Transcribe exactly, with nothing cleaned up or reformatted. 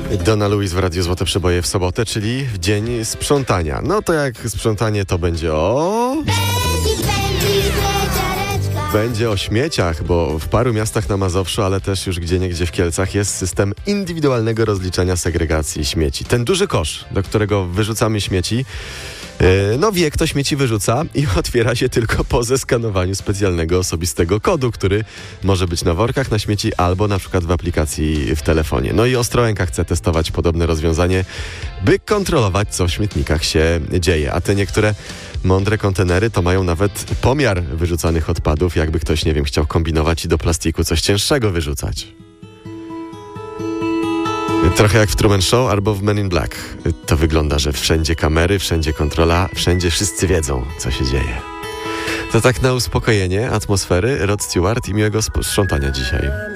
Donna Lewis w Radiu Złote Przeboje w sobotę, czyli w dzień sprzątania. No to jak sprzątanie to będzie o... Będzie o śmieciach, bo w paru miastach na Mazowszu, ale też już gdzieniegdzie w Kielcach jest system indywidualnego rozliczania segregacji śmieci. Ten duży kosz, do którego wyrzucamy śmieci, no wie, kto śmieci wyrzuca i otwiera się tylko po zeskanowaniu specjalnego osobistego kodu, który może być na workach na śmieci albo na przykład w aplikacji w telefonie. No i Ostrołęka chce testować podobne rozwiązanie, by kontrolować, co w śmietnikach się dzieje. A te niektóre mądre kontenery to mają nawet pomiar wyrzucanych odpadów, jakby ktoś, nie wiem, chciał kombinować i do plastiku coś cięższego wyrzucać. Trochę jak w Truman Show albo w Men in Black. To wygląda, że wszędzie kamery, wszędzie kontrola, wszędzie wszyscy wiedzą, co się dzieje. To tak na uspokojenie atmosfery Rod Stewart i miłego sprzątania dzisiaj.